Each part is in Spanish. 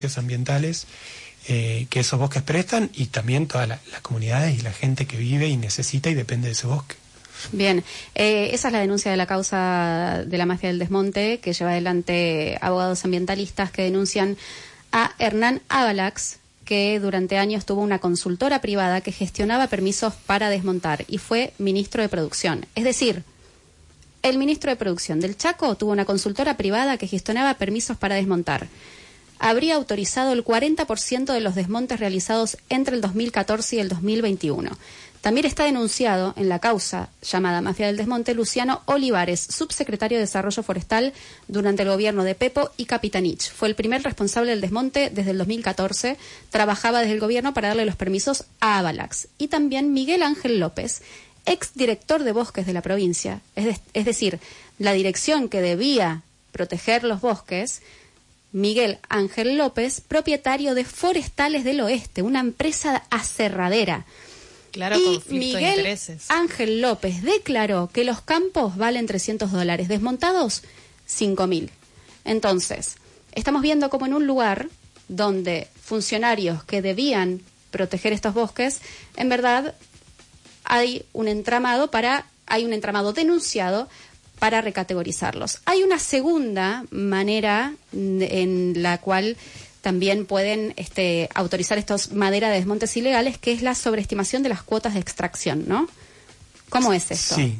ambientales que esos bosques prestan, y también todas las comunidades y la gente que vive y necesita y depende de ese bosque. Bien, esa es la denuncia de la causa de la mafia del desmonte que lleva adelante abogados ambientalistas que denuncian a Hernán Abalax, que durante años tuvo una consultora privada que gestionaba permisos para desmontar y fue ministro de producción. Es decir, el ministro de producción del Chaco tuvo una consultora privada que gestionaba permisos para desmontar. Habría autorizado el 40% de los desmontes realizados entre el 2014 y el 2021. También está denunciado en la causa llamada Mafia del Desmonte Luciano Olivares, subsecretario de Desarrollo Forestal durante el gobierno de Pepo y Capitanich. Fue el primer responsable del desmonte desde el 2014. Trabajaba desde el gobierno para darle los permisos a Abalax. Y también Miguel Ángel López, exdirector de bosques de la provincia, es decir, la dirección que debía proteger los bosques. Miguel Ángel López, propietario de Forestales del Oeste, una empresa aserradera. Claro, y conflicto Miguel de intereses. Ángel López declaró que los campos valen $300, desmontados 5.000. Entonces, estamos viendo como en un lugar donde funcionarios que debían proteger estos bosques, en verdad hay un entramado denunciado para recategorizarlos. Hay una segunda manera en la cual también pueden autorizar estos madera de desmontes ilegales, que es la sobreestimación de las cuotas de extracción, ¿no? ¿Cómo es esto? Sí.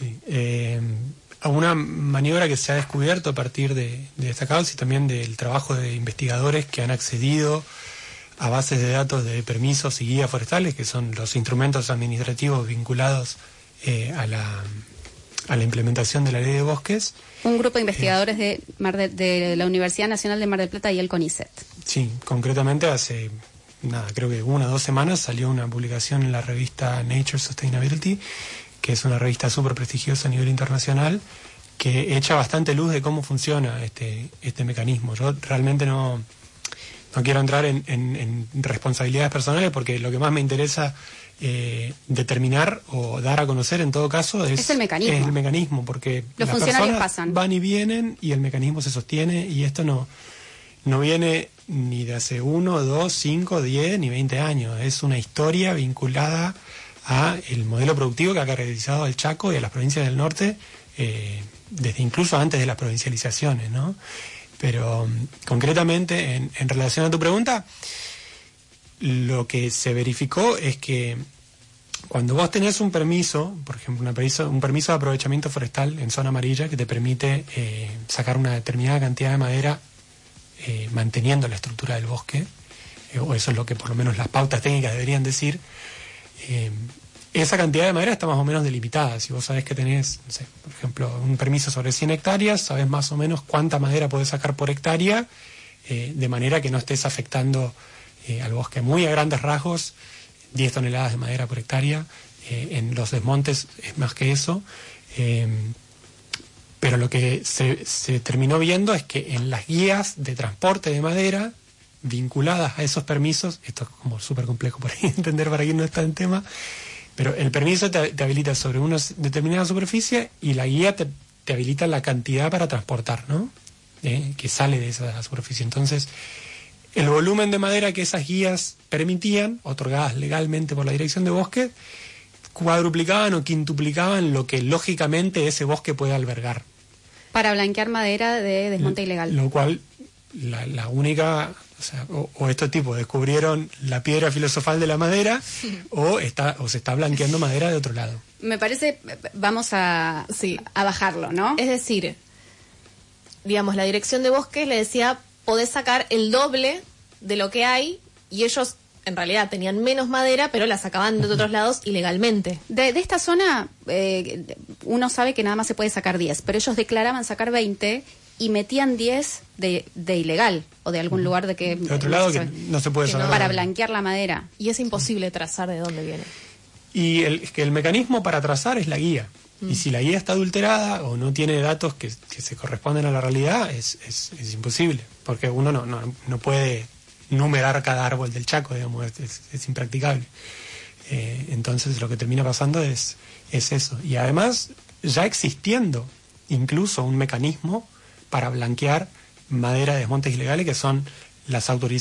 Una maniobra que se ha descubierto a partir de esta causa y también del trabajo de investigadores que han accedido a bases de datos de permisos y guías forestales, que son los instrumentos administrativos vinculados a la implementación de la ley de bosques. Un grupo de investigadores de la Universidad Nacional de Mar del Plata y el CONICET. Sí, concretamente hace, creo que 1 o 2 semanas salió una publicación en la revista Nature Sustainability, que es una revista súper prestigiosa a nivel internacional, que echa bastante luz de cómo funciona este mecanismo. Yo realmente no quiero entrar en responsabilidades personales, porque lo que más me interesa determinar o dar a conocer en todo caso es el mecanismo. Es el mecanismo, porque los las funcionarios personas pasan, van y vienen y el mecanismo se sostiene, y esto no viene ni de hace 1, 2, 5, 10 ni 20 años. Es una historia vinculada a el modelo productivo que ha caracterizado al Chaco y a las provincias del norte desde incluso antes de las provincializaciones, ¿no? Pero concretamente en relación a tu pregunta, lo que se verificó es que cuando vos tenés un permiso, por ejemplo, un permiso de aprovechamiento forestal en zona amarilla que te permite sacar una determinada cantidad de madera manteniendo la estructura del bosque, o eso es lo que por lo menos las pautas técnicas deberían decir, esa cantidad de madera está más o menos delimitada. Si vos sabés que tenés, no sé, por ejemplo, un permiso sobre 100 hectáreas, sabés más o menos cuánta madera podés sacar por hectárea, de manera que no estés afectando al bosque. Muy a grandes rasgos, 10 toneladas de madera por hectárea. En los desmontes es más que eso. Pero lo que se terminó viendo es que en las guías de transporte de madera vinculadas a esos permisos, esto es como súper complejo por ahí entender para quien no está en tema, pero el permiso te habilita sobre una determinada superficie y la guía te habilita la cantidad para transportar, ¿no? Que sale de esa superficie. Entonces, el volumen de madera que esas guías permitían, otorgadas legalmente por la Dirección de Bosque, cuadruplicaban o quintuplicaban lo que lógicamente ese bosque puede albergar. Para blanquear madera de desmonte ilegal. Lo cual, la única, o estos tipos descubrieron la piedra filosofal de la madera, o se está blanqueando madera de otro lado. Me parece, vamos a bajarlo, ¿no? Es decir, digamos, la Dirección de Bosques le decía, podés sacar el doble de lo que hay, y ellos en realidad tenían menos madera, pero la sacaban de otros lados ilegalmente. De esta zona, uno sabe que nada más se puede sacar 10, pero ellos declaraban sacar 20 y metían 10 de ilegal, o de algún lugar de que... De otro lado que no se puede sacar. Para blanquear la madera. Y es imposible trazar de dónde viene. Y el mecanismo para trazar es la guía. Y si la guía está adulterada o no tiene datos que se corresponden a la realidad, es imposible, porque uno no puede numerar cada árbol del Chaco, digamos, es impracticable. Entonces lo que termina pasando es eso. Y además, ya existiendo incluso un mecanismo para blanquear madera de desmontes ilegales, que son las autorizaciones